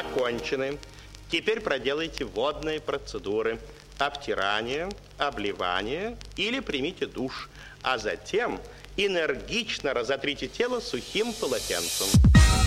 Закончены. Теперь проделайте водные процедуры. Обтирание, обливание или примите душ. А затем энергично разотрите тело сухим полотенцем.